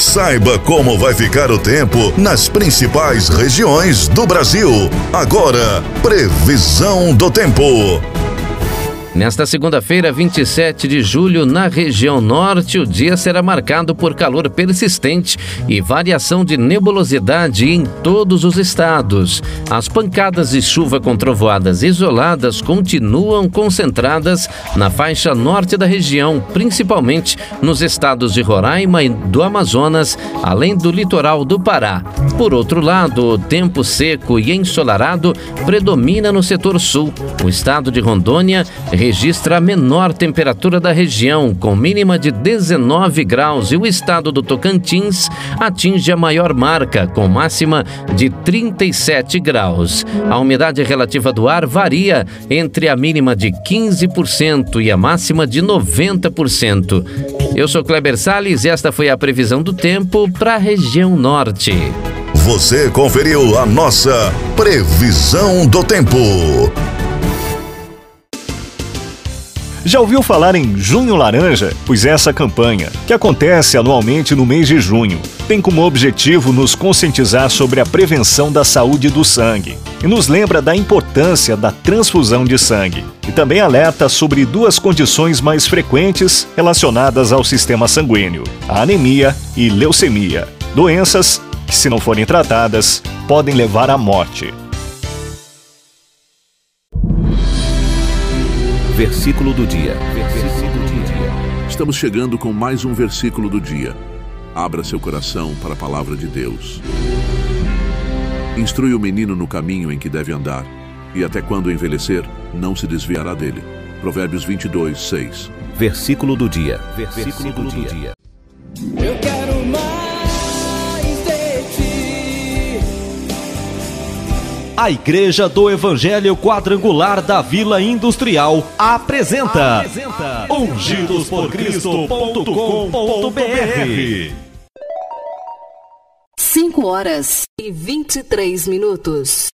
Saiba como vai ficar o tempo nas principais regiões do Brasil. Agora, previsão do tempo. Nesta segunda-feira, 27 de julho, na região norte, o dia será marcado por calor persistente e variação de nebulosidade em todos os estados. As pancadas de chuva com trovoadas isoladas continuam concentradas na faixa norte da região, principalmente nos estados de Roraima e do Amazonas, além do litoral do Pará. Por outro lado, o tempo seco e ensolarado predomina no setor sul. O estado de Rondônia registra a menor temperatura da região, com mínima de 19 graus, e o estado do Tocantins atinge a maior marca, com máxima de 37 graus. A umidade relativa do ar varia entre a mínima de 15% e a máxima de 90%. Eu sou Kleber Salles e esta foi a previsão do tempo para a região norte. Você conferiu a nossa previsão do tempo. Já ouviu falar em Junho Laranja? Pois essa campanha, que acontece anualmente no mês de junho, tem como objetivo nos conscientizar sobre a prevenção da saúde do sangue e nos lembra da importância da transfusão de sangue. E também alerta sobre duas condições mais frequentes relacionadas ao sistema sanguíneo: a anemia e leucemia. Doenças que, se não forem tratadas, podem levar à morte. Versículo do dia. Estamos chegando com mais um versículo do dia. Abra seu coração para a palavra de Deus. Instrui o menino no caminho em que deve andar, e até quando envelhecer, não se desviará dele. Provérbios 22, 6. Versículo do dia. Eu quero mais de ti. A Igreja do Evangelho Quadrangular da Vila Industrial apresenta ungidosporcristo.com.br. 5 horas e 23 minutos.